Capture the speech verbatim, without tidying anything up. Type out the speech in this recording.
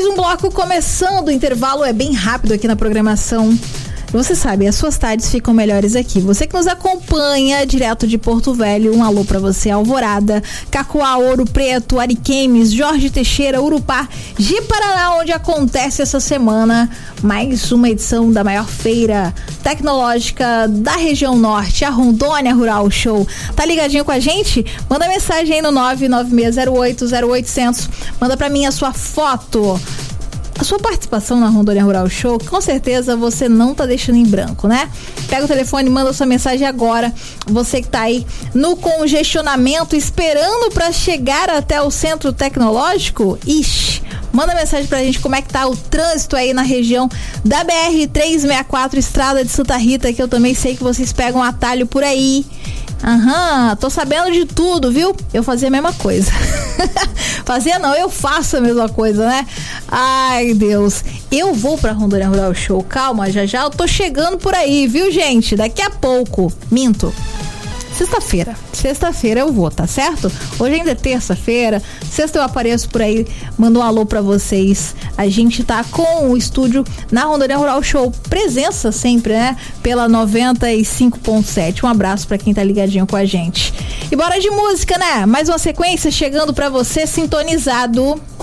um bloco começando, o intervalo é bem rápido aqui na programação. Você sabe, as suas tardes ficam melhores aqui. Você que nos acompanha direto de Porto Velho, um alô pra você, Alvorada, Cacoal, Ouro Preto, Ariquemes, Jorge Teixeira, Urupá, Ji-Paraná, onde acontece essa semana mais uma edição da maior feira tecnológica da região norte, a Rondônia Rural Show. Tá ligadinho com a gente? Manda mensagem aí no nove nove seis zero oito zero oito zero zero. Manda pra mim a sua foto. A sua participação na Rondônia Rural Show, com certeza você não tá deixando em branco, né? Pega o telefone e manda sua mensagem agora. Você que tá aí no congestionamento, esperando para chegar até o centro tecnológico, ixi, manda mensagem pra gente como é que tá o trânsito aí na região da B R trezentos e sessenta e quatro, Estrada de Santa Rita, que eu também sei que vocês pegam atalho por aí. Aham, tô sabendo de tudo, viu? Eu fazia a mesma coisa. Fazia não, eu faço a mesma coisa, né? Ai, Deus. Eu vou pra Rondônia Rural Show. Calma, já já eu tô chegando por aí, viu, gente? Daqui a pouco. Minto. Sexta-feira. Sexta-feira eu vou, tá certo? Hoje ainda é terça-feira. Sexta eu apareço por aí, mando um alô pra vocês. A gente tá com o estúdio na Rondônia Rural Show. Presença sempre, né? Pela noventa e cinco ponto sete. Um abraço pra quem tá ligadinho com a gente. E bora de música, né? Mais uma sequência chegando pra você, sintonizado.